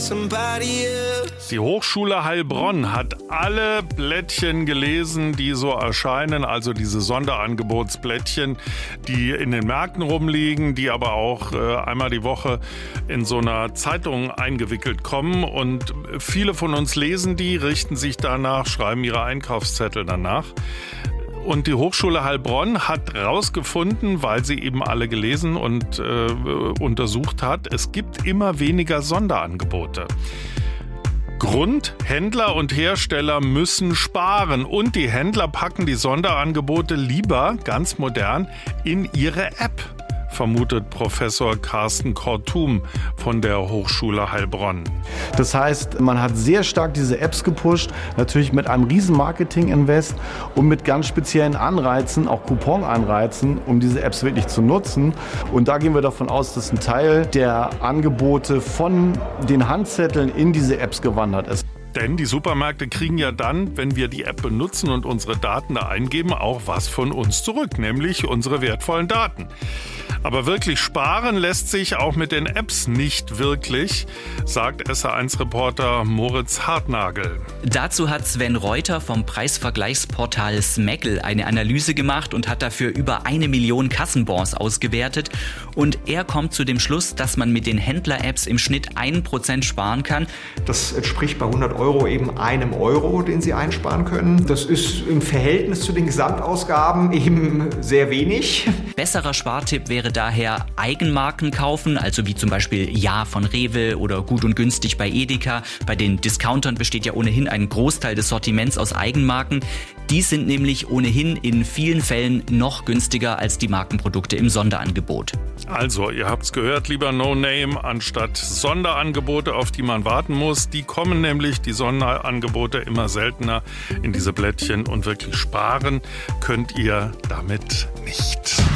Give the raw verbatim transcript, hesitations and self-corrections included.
Die Hochschule Heilbronn hat alle Blättchen gelesen, die so erscheinen, also diese Sonderangebotsblättchen, die in den Märkten rumliegen, die aber auch äh, einmal die Woche in so einer Zeitung eingewickelt kommen. Und viele von uns lesen die, richten sich danach, schreiben ihre Einkaufszettel danach. Und die Hochschule Heilbronn hat herausgefunden, weil sie eben alle gelesen und äh, untersucht hat, es gibt immer weniger Sonderangebote. Grund, Händler und Hersteller müssen sparen und die Händler packen die Sonderangebote lieber, ganz modern, in ihre App, vermutet Professor Carsten Kortum von der Hochschule Heilbronn. Das heißt, man hat sehr stark diese Apps gepusht, natürlich mit einem riesen Marketing-Invest und mit ganz speziellen Anreizen, auch Coupon-Anreizen, um diese Apps wirklich zu nutzen. Und da gehen wir davon aus, dass ein Teil der Angebote von den Handzetteln in diese Apps gewandert ist. Denn die Supermärkte kriegen ja dann, wenn wir die App benutzen und unsere Daten da eingeben, auch was von uns zurück, nämlich unsere wertvollen Daten. Aber wirklich sparen lässt sich auch mit den Apps nicht wirklich, sagt S R eins Reporter Moritz Hartnagel. Dazu hat Sven Reuter vom Preisvergleichsportal Smackel eine Analyse gemacht und hat dafür über eine Million Kassenbons ausgewertet. Und er kommt zu dem Schluss, dass man mit den Händler-Apps im Schnitt ein Prozent sparen kann. Das entspricht bei hundert Euro eben einem Euro, den Sie einsparen können. Das ist im Verhältnis zu den Gesamtausgaben eben sehr wenig. Besserer Spartipp wäre daher Eigenmarken kaufen, also wie zum Beispiel Ja von Rewe oder Gut und Günstig bei Edeka. Bei den Discountern besteht ja ohnehin ein Großteil des Sortiments aus Eigenmarken. Die sind nämlich ohnehin in vielen Fällen noch günstiger als die Markenprodukte im Sonderangebot. Also, ihr habt's gehört, lieber No-Name, anstatt Sonderangebote, auf die man warten muss. Die kommen nämlich, die Sonderangebote, immer seltener in diese Blättchen und wirklich sparen könnt ihr damit nicht.